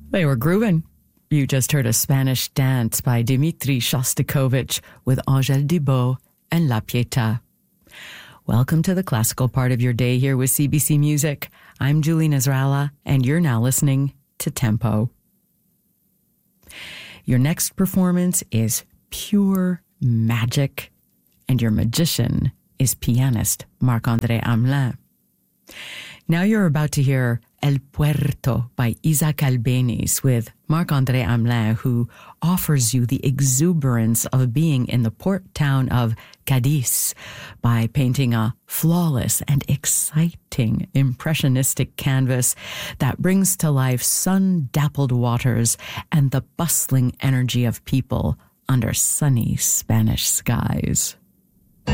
They were grooving. You just heard a Spanish dance by Dmitri Shostakovich with Angèle Dubos and La Pietà. Welcome to the classical part of your day here with CBC Music. I'm Julie Nasrallah, and you're now listening to Tempo. Your next performance is pure magic, and your magician is pianist Marc-André Hamelin. Now you're about to hear El Puerto by Isaac Albéniz with Marc-André Hamelin, who offers you the exuberance of being in the port town of Cadiz by painting a flawless and exciting impressionistic canvas that brings to life sun-dappled waters and the bustling energy of people under sunny Spanish skies.